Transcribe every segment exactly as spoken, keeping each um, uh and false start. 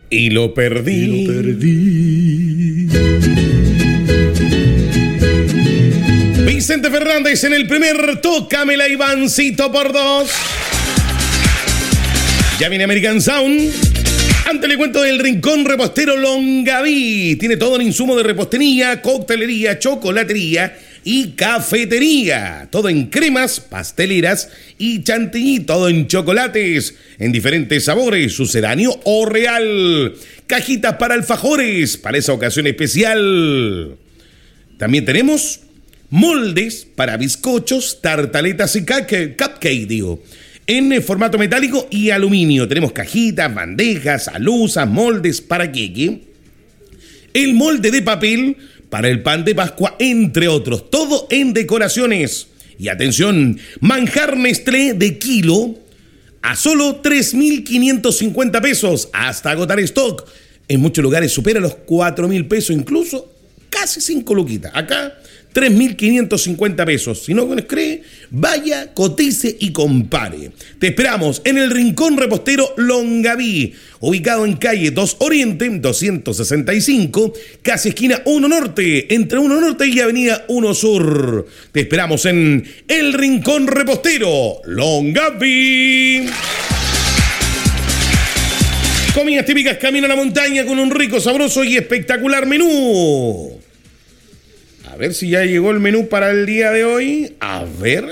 Y lo perdí. Y lo perdí. Vicente Fernández en el primer Tócamela, Ivancito por dos. Ya viene American Sound. Antes le cuento del Rincón Repostero Longaví. Tiene todo el insumo de repostería, coctelería, chocolatería y cafetería. Todo en cremas, pasteleras y chantilly. Todo en chocolates, en diferentes sabores, sucedáneo o real. Cajitas para alfajores, para esa ocasión especial. También tenemos moldes para bizcochos, tartaletas y cupcake, cupcake, digo. En formato metálico y aluminio. Tenemos cajitas, bandejas, alusas, moldes para queque. El molde de papel para el pan de Pascua, entre otros. Todo en decoraciones. Y atención, manjar Nestlé de kilo a solo tres mil quinientos cincuenta pesos hasta agotar stock. En muchos lugares supera los cuatro mil pesos, incluso casi cinco luquitas. Acá tres mil quinientos cincuenta pesos. Si no nos cree, vaya, cotice y compare. Te esperamos en el Rincón Repostero Longaví, ubicado en calle dos Oriente, doscientos sesenta y cinco, casi esquina uno Norte, entre uno Norte y avenida uno Sur. Te esperamos en el Rincón Repostero Longaví. Comidas típicas camino a la montaña con un rico, sabroso y espectacular menú. A ver si ya llegó el menú para el día de hoy. A ver.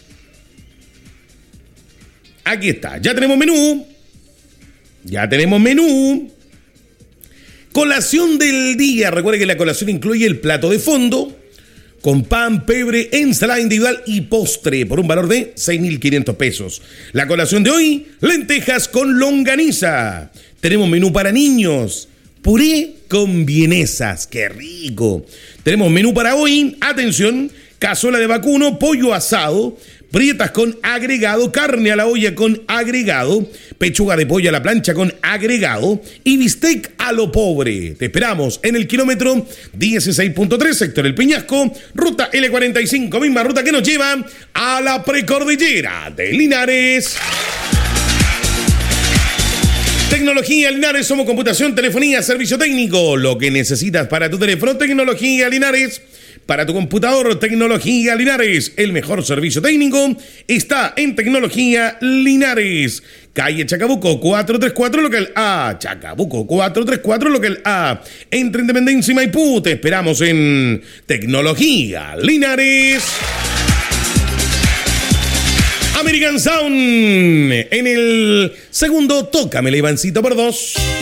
Aquí está. Ya tenemos menú. Ya tenemos menú. Colación del día. Recuerde que la colación incluye el plato de fondo con pan, pebre, ensalada individual y postre por un valor de seis mil quinientos pesos. La colación de hoy, lentejas con longaniza. Tenemos menú para niños. Puré con vienesas, qué rico. Tenemos menú para hoy, atención, cazuela de vacuno, pollo asado, prietas con agregado, carne a la olla con agregado, pechuga de pollo a la plancha con agregado y bistec a lo pobre. Te esperamos en el kilómetro dieciséis punto tres, sector El Peñasco, ruta L cuarenta y cinco, misma ruta que nos lleva a la precordillera de Linares. Tecnología Linares, somos computación, telefonía, servicio técnico. Lo que necesitas para tu teléfono, Tecnología Linares. Para tu computador, Tecnología Linares. El mejor servicio técnico está en Tecnología Linares. Calle Chacabuco cuatrocientos treinta y cuatro, local A. Chacabuco cuatrocientos treinta y cuatro, local A. Entre Independencia y Maipú. Te esperamos en Tecnología Linares. American Sound en el segundo Tócamela, Ivancito por dos.